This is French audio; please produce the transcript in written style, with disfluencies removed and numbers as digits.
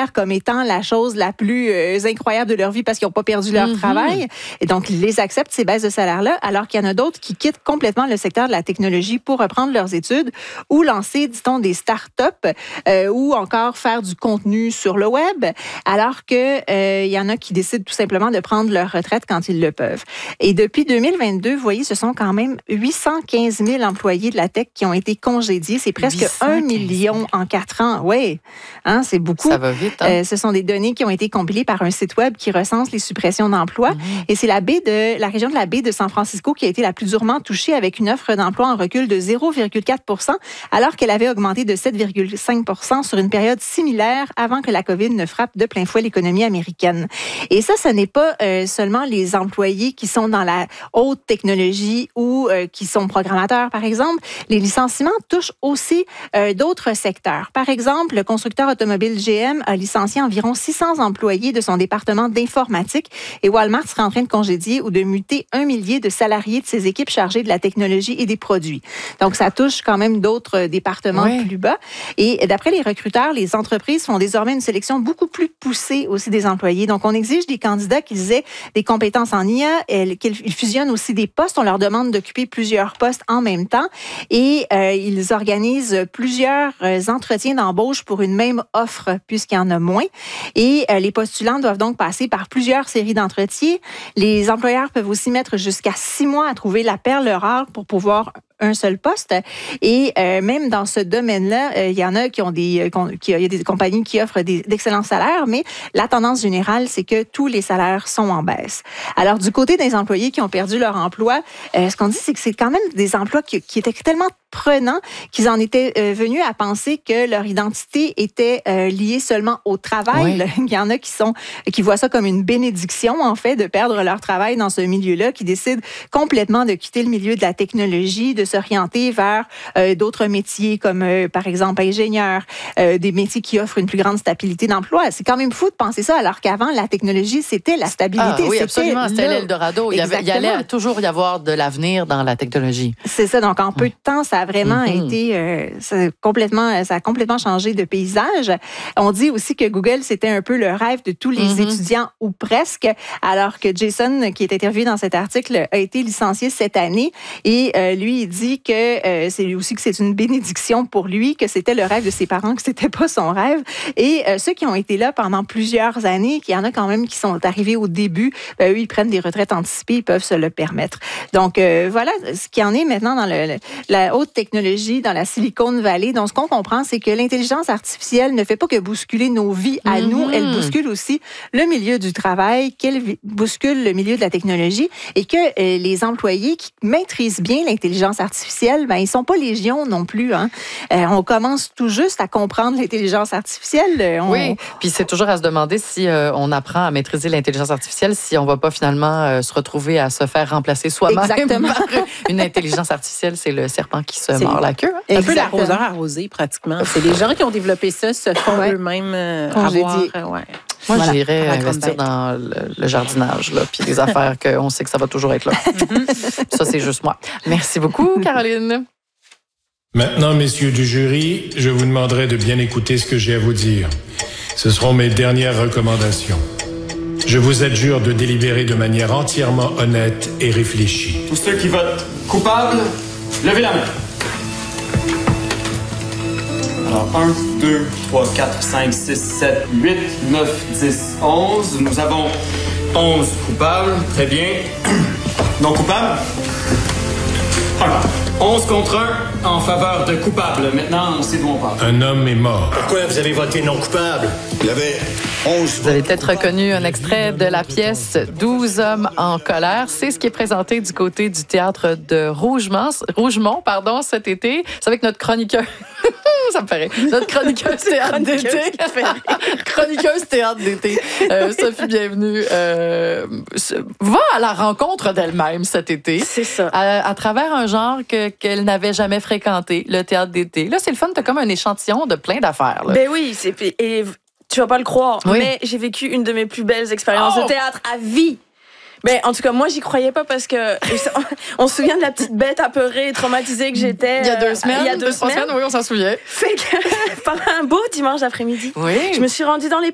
considèrent comme étant la chose la plus incroyable de leur vie parce qu'ils n'ont pas perdu leur travail. Et donc, ils les acceptent, ces baisses de salaire-là, alors qu'il y en a d'autres qui quittent complètement le secteur de la technologie pour reprendre leurs études ou lancer, dit-on, des start-up ou encore faire du contenu sur le web, alors que il y en a qui décident tout simplement de prendre leur retraite quand ils le peuvent. Et depuis 2022, vous voyez, ce sont quand même 815 000 employés de la tech qui ont été congédiés. C'est presque 1 million en 4 ans. Oui, hein, c'est beaucoup. Ça va vite. Hein? Ce sont des données qui ont été compilées par un site web qui recense les suppressions d'emplois. Et c'est la région de la baie de San Francisco qui a été la plus durement touchée avec une offre d'emploi en recul de 0,4 % alors qu'elle avait augmenté de 7,5 % sur une période similaire avant que la COVID ne frappe de plein fouet l'économie américaine. Et ça, ce n'est pas seulement les employés qui sont dans la haute technologie ou qui sont programmateurs, par exemple. Les licenciements touchent aussi d'autres secteurs. Par exemple, le constructeur automobile GM a licencié environ 600 employés de son département d'informatique et Walmart serait en train de congédier ou de muter 1 millier de salariés de ses équipes chargées de la technologie et des produits. Donc, ça touche quand même d'autres départements plus bas. Et d'après les recruteurs, les entreprises font désormais une sélection beaucoup plus poussée aussi des employés. Donc, on exige des candidats qu'ils aient des compétences en IA, qu'ils fusionnent aussi des postes. On leur demande d'occuper plusieurs postes en même temps et ils organisent plusieurs entretiens d'embauche pour une même offre puisqu'il y en a moins. Et les postulants doivent donc passer par plusieurs séries d'entretiens. Les employeurs peuvent aussi mettre jusqu'à 6 mois à trouver la perle rare pour pouvoir un seul poste. Et même dans ce domaine-là, il y en a qui ont il y a des compagnies qui offrent d'excellents salaires, mais la tendance générale, c'est que tous les salaires sont en baisse. Alors, du côté des employés qui ont perdu leur emploi, ce qu'on dit, c'est que c'est quand même des emplois qui étaient tellement prenants qu'ils en étaient venus à penser que leur identité était liée seulement au travail. Il y en a qui voient ça comme une bénédiction, en fait, de perdre leur travail dans ce milieu-là, qui décident complètement de quitter le milieu de la technologie, de s'orienter vers d'autres métiers comme, par exemple, ingénieur, des métiers qui offrent une plus grande stabilité d'emploi. C'est quand même fou de penser ça, alors qu'avant, la technologie, c'était la stabilité. Oui, absolument. C'était l'Eldorado. Il allait toujours y avoir de l'avenir dans la technologie. C'est ça. Donc, en peu de temps, ça a vraiment été... ça a complètement changé de paysage. On dit aussi que Google, c'était un peu le rêve de tous les étudiants, ou presque, alors que Jason, qui est interviewé dans cet article, a été licencié cette année. Et lui, il dit que c'est une bénédiction pour lui, que c'était le rêve de ses parents, que c'était pas son rêve. Et ceux qui ont été là pendant plusieurs années, qu'il y en a quand même qui sont arrivés au début, eux, ils prennent des retraites anticipées, ils peuvent se le permettre. Donc, voilà ce qu'il y en est maintenant dans la haute technologie, dans la Silicon Valley. Donc, ce qu'on comprend, c'est que l'intelligence artificielle ne fait pas que bousculer nos vies à nous, elle bouscule aussi le milieu du travail, qu'elle bouscule le milieu de la technologie et que les employés qui maîtrisent bien l'intelligence artificielle, ils sont pas légion non plus. Hein. On commence tout juste à comprendre l'intelligence artificielle. Oui, puis c'est toujours à se demander si on apprend à maîtriser l'intelligence artificielle, si on va pas finalement se retrouver à se faire remplacer soi-même par une intelligence artificielle. C'est le serpent qui se mord la queue. Un peu l'arroseur arrosé, pratiquement. C'est les gens qui ont développé ça se font eux-mêmes avoir... Moi, j'irais investir dans le jardinage, là, puis des affaires qu'on sait que ça va toujours être là. Ça, c'est juste moi. Merci beaucoup, Caroline. Maintenant, messieurs du jury, je vous demanderai de bien écouter ce que j'ai à vous dire. Ce seront mes dernières recommandations. Je vous adjure de délibérer de manière entièrement honnête et réfléchie. Tous ceux qui votent coupables, levez la main. Alors, 1, 2, 3, 4, 5, 6, 7, 8, 9, 10, 11. Nous avons 11 coupables. Très bien. Non coupables? 11 contre 1 en faveur de coupables. Maintenant, on sait d'où on parle. Un homme est mort. Pourquoi vous avez voté non coupable? Il y avait 11 Vous avez peut-être reconnu un extrait de la pièce 12 hommes en colère. C'est ce qui est présenté du côté du théâtre de Rougemont, cet été. C'est avec notre chroniqueur. Ça me ferait. Notre chroniqueuse théâtre d'été. Chroniqueuse théâtre d'été. Sophie, bienvenue. Va à la rencontre d'elle-même cet été. C'est ça. À travers un genre qu'elle n'avait jamais fréquenté, le théâtre d'été. Là, c'est le fun. T'as comme un échantillon de plein d'affaires. Là. Ben oui, et tu vas pas le croire, mais j'ai vécu une de mes plus belles expériences de théâtre à vie. Ben, en tout cas, moi, j'y croyais pas parce que on se souvient de la petite bête apeurée et traumatisée que j'étais. Il y a 2 semaines. Il y a 2 semaines. Oui, on s'en souvient. Fait que pendant un beau dimanche après-midi, oui. je me suis rendue dans les